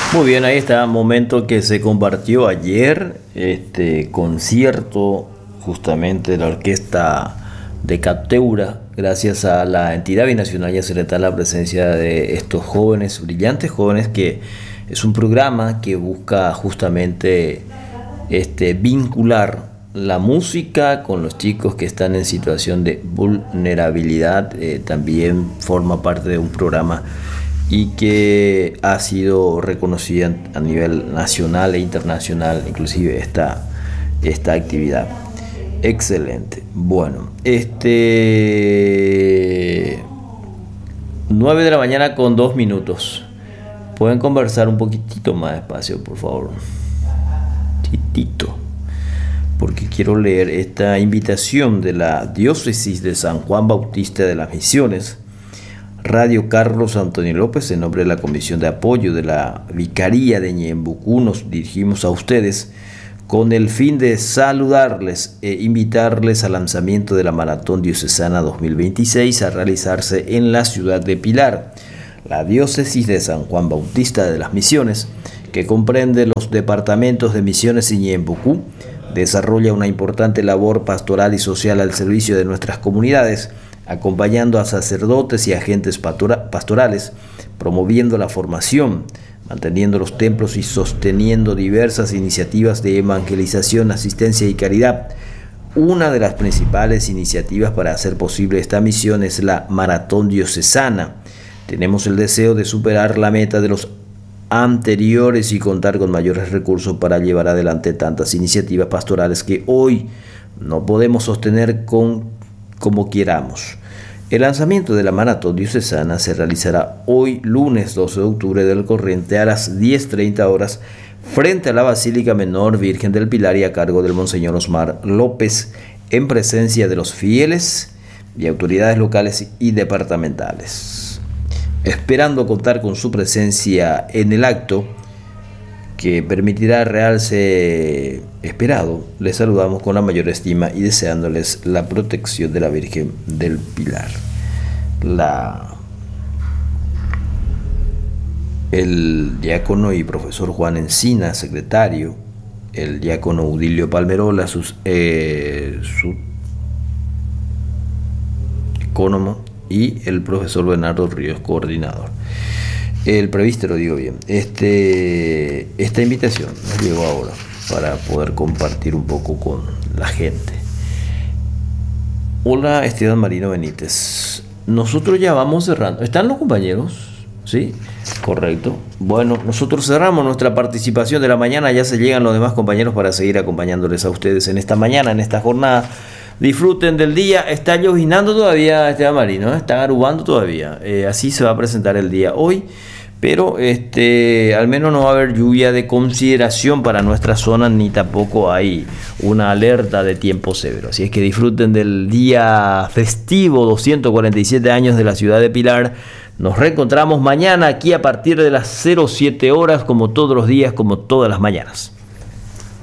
Muy bien, ahí está, momento que se compartió ayer, este concierto justamente de la orquesta de Capteura, gracias a la entidad binacional y a la presencia de estos jóvenes, brillantes jóvenes, que es un programa que busca justamente vincular la música con los chicos que están en situación de vulnerabilidad. También forma parte de un programa y que ha sido reconocida a nivel nacional e internacional, inclusive esta actividad. Excelente. Bueno, 9 de la mañana con 2 minutos. Pueden conversar un poquitito más despacio, por favor. Titito. Porque quiero leer esta invitación de la Diócesis de San Juan Bautista de las Misiones. Radio Carlos Antonio López, en nombre de la Comisión de Apoyo de la Vicaría de Ñembucú, nos dirigimos a ustedes con el fin de saludarles e invitarles al lanzamiento de la Maratón Diocesana 2026 a realizarse en la ciudad de Pilar. La Diócesis de San Juan Bautista de las Misiones, que comprende los departamentos de Misiones y Ñembucú, desarrolla una importante labor pastoral y social al servicio de nuestras comunidades, acompañando a sacerdotes y agentes pastorales, promoviendo la formación, manteniendo los templos y sosteniendo diversas iniciativas de evangelización, asistencia y caridad. Una de las principales iniciativas para hacer posible esta misión es la Maratón Diocesana. Tenemos el deseo de superar la meta de los anteriores y contar con mayores recursos para llevar adelante tantas iniciativas pastorales que hoy no podemos sostener como queramos. El lanzamiento de la Maratón Diocesana se realizará hoy, lunes 12 de octubre del corriente, a las 10:30 horas, frente a la Basílica Menor Virgen del Pilar y a cargo del Monseñor Osmar López, en presencia de los fieles y autoridades locales y departamentales. Esperando contar con su presencia en el acto, que permitirá realce esperado, les saludamos con la mayor estima y deseándoles la protección de la Virgen del Pilar. El diácono y profesor Juan Encina, secretario, el diácono Udilio Palmerola, su ecónomo, y el profesor Bernardo Ríos, coordinador. El prevístero, digo bien. Esta invitación nos llegó ahora para poder compartir un poco con la gente. Hola, Esteban Marino Benítez. Nosotros ya vamos cerrando. ¿Están los compañeros? ¿Sí? Correcto. Bueno, nosotros cerramos nuestra participación de la mañana. Ya se llegan los demás compañeros para seguir acompañándoles a ustedes en esta mañana, en esta jornada. Disfruten del día. Está llovinando todavía, Esteban Marino, está arubando todavía. Así se va a presentar el día hoy, pero al menos no va a haber lluvia de consideración para nuestra zona, ni tampoco hay una alerta de tiempo severo. Así es que disfruten del día festivo, 247 años de la ciudad de Pilar. Nos reencontramos mañana aquí a partir de las 07 horas, como todos los días, como todas las mañanas.